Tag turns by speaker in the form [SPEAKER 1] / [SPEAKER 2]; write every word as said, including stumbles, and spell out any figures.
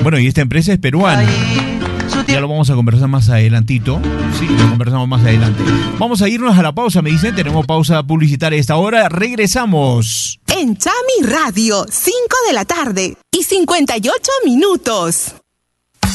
[SPEAKER 1] Bueno, y esta empresa es peruana. Ya lo vamos a conversar más adelantito. Sí, lo conversamos más adelante. Vamos a irnos a la pausa, me dicen. Tenemos pausa publicitaria a esta hora. Regresamos.
[SPEAKER 2] En Chami Radio, cinco de la tarde y cincuenta y ocho minutos.